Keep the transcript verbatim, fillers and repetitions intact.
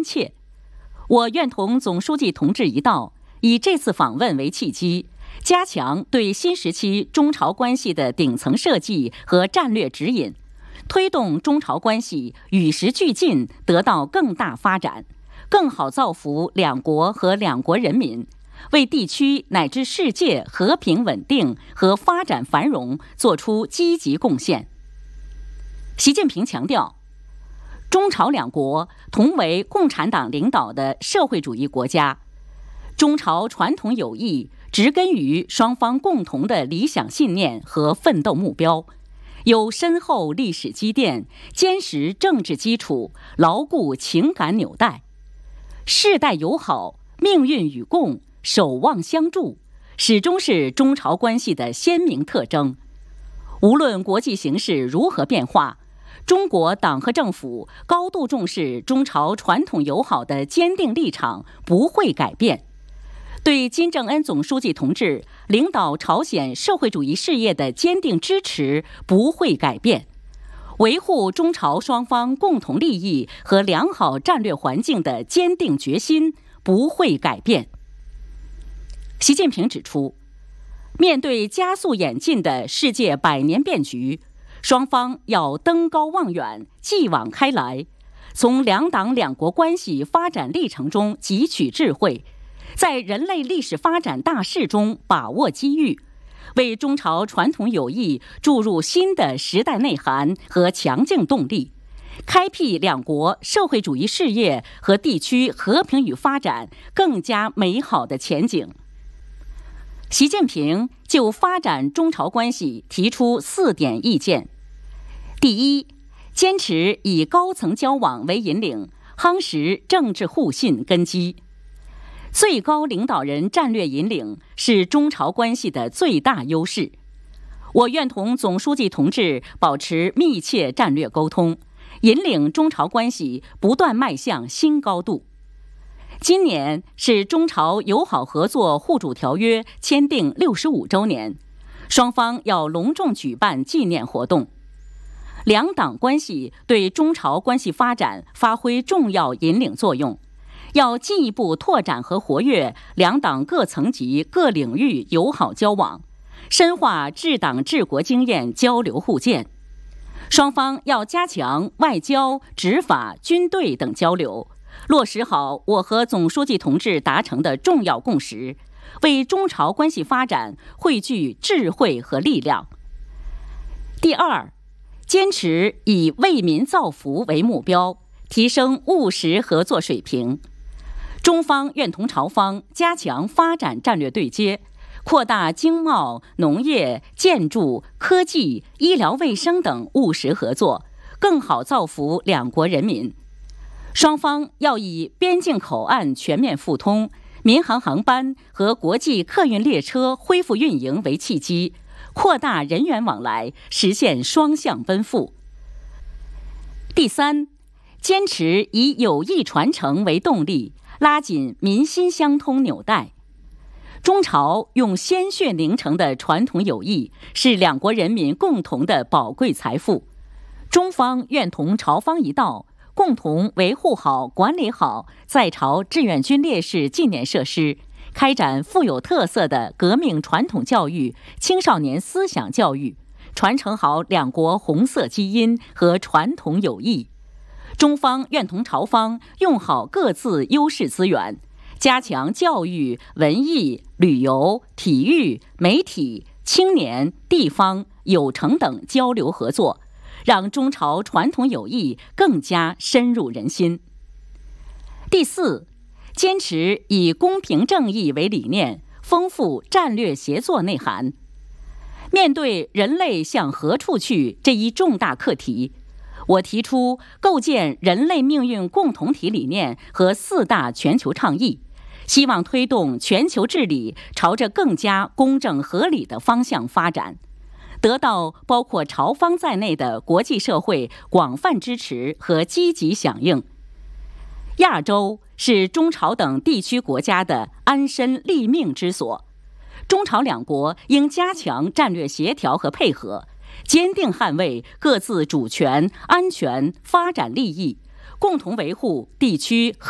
深切。我愿同总书记同志一道，以这次访问为契机，加强对新时期中朝关系的顶层设计和战略指引，推动中朝关系与时俱进，得到更大发展，更好造福两国和两国人民，为地区乃至世界和平稳定和发展繁荣作出积极贡献。习近平强调，中朝两国同为共产党领导的社会主义国家，中朝传统友谊植根于双方共同的理想信念和奋斗目标，有深厚历史积淀、坚实政治基础、牢固情感纽带，世代友好、命运与共、守望相助，始终是中朝关系的鲜明特征。无论国际形势如何变化，中国党和政府高度重视中朝传统友好的坚定立场不会改变，对金正恩总书记同志领导朝鲜社会主义事业的坚定支持不会改变，维护中朝双方共同利益和良好战略环境的坚定决心不会改变。习近平指出，面对加速演进的世界百年变局，双方要登高望远，继往开来，从两党两国关系发展历程中汲取智慧，在人类历史发展大势中把握机遇，为中朝传统友谊注入新的时代内涵和强劲动力，开辟两国社会主义事业和地区和平与发展更加美好的前景。习近平就发展中朝关系提出四点意见：第一，坚持以高层交往为引领，夯实政治互信根基。最高领导人战略引领是中朝关系的最大优势。我愿同总书记同志保持密切战略沟通，引领中朝关系不断迈向新高度。今年是中朝友好合作互助条约签订六十五周年，双方要隆重举办纪念活动。两党关系对中朝关系发展发挥重要引领作用，要进一步拓展和活跃两党各层级各领域友好交往，深化治党治国经验交流互鉴。双方要加强外交、执法、军队等交流，落实好我和总书记同志达成的重要共识，为中朝关系发展汇聚智慧和力量。第二，坚持以为民造福为目标，提升务实合作水平。中方愿同朝方加强发展战略对接，扩大经贸、农业、建筑、科技、医疗卫生等务实合作，更好造福两国人民。双方要以边境口岸全面复通、民航航班和国际客运列车恢复运营为契机，扩大人员往来，实现双向奔赴。第三，坚持以友谊传承为动力，拉紧民心相通纽带。中朝用鲜血凝成的传统友谊是两国人民共同的宝贵财富，中方愿同朝方一道，共同维护好、管理好在朝志愿军烈士纪念设施，开展富有特色的革命传统教育、青少年思想教育，传承好两国红色基因和传统友谊。中方愿同朝方用好各自优势资源，加强教育、文艺、旅游、体育、媒体、青年、地方、有成等交流合作，让中朝传统友谊更加深入人心。第四，坚持以公平正义为理念，丰富战略协作内涵。面对人类向何处去这一重大课题，我提出构建人类命运共同体理念和四大全球倡议，希望推动全球治理朝着更加公正合理的方向发展，得到包括朝方在内的国际社会广泛支持和积极响应。亚洲是中朝等地区国家的安身立命之所，中朝两国应加强战略协调和配合，坚定捍卫各自主权、安全、发展利益，共同维护地区